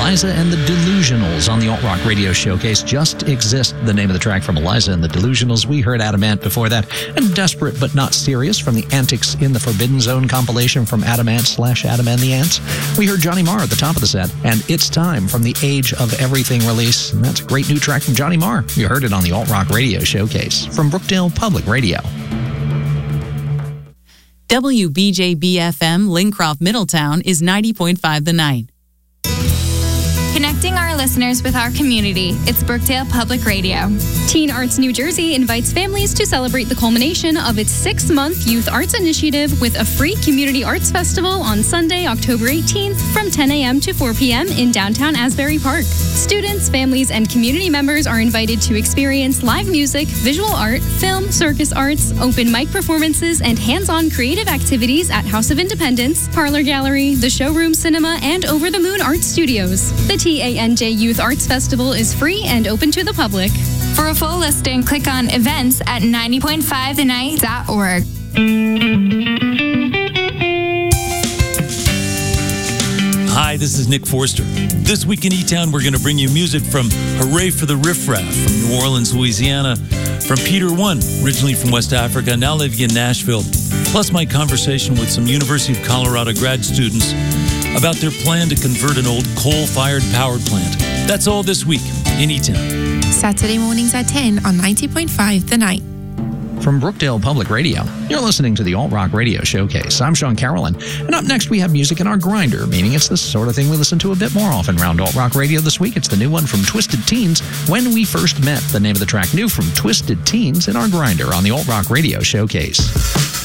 Eliza and the Delusionals on the Alt Rock Radio Showcase. Just Exist, the name of the track from Eliza and the Delusionals. We heard Adamant before that, and Desperate But Not Serious from the Antics in the Forbidden Zone compilation from Adamant/Adam and the Ants. We heard Johnny Marr at the top of the set, and It's Time from the Age of Everything release. And that's a great new track from Johnny Marr. You heard it on the Alt Rock Radio Showcase from Brookdale Public Radio. WBJB-FM Lincroft Middletown is 90.5 The Night. Connecting our listeners with our community, it's Brookdale Public Radio. Teen Arts New Jersey invites families to celebrate the culmination of its 6-month Youth Arts Initiative with a free community arts festival on Sunday, October 18th from 10 a.m. to 4 p.m. in downtown Asbury Park. Students, families, and community members are invited to experience live music, visual art, film, circus arts, open mic performances, and hands-on creative activities at House of Independence, Parlor Gallery, the Showroom Cinema, and Over the Moon Art Studios. The TANJ Youth Arts Festival is free and open to the public. For a full listing, click on events at 90.5thenight.org. Hi, this is Nick Forster. This week in E-Town, we're going to bring you music from Hooray for the Riff Raff from New Orleans, Louisiana, from Peter One, originally from West Africa, now living in Nashville, plus my conversation with some University of Colorado grad students about their plan to convert an old coal-fired power plant. That's all this week in E-Town. Saturday mornings at 10 on 90.5 The Night. From Brookdale Public Radio, you're listening to the Alt Rock Radio Showcase. I'm Sean Carolyn, and up next we have music in our grinder, meaning it's the sort of thing we listen to a bit more often around Alt Rock Radio this week. It's the new one from Twisted Teens, When We First Met, the name of the track new from Twisted Teens in our grinder on the Alt Rock Radio Showcase.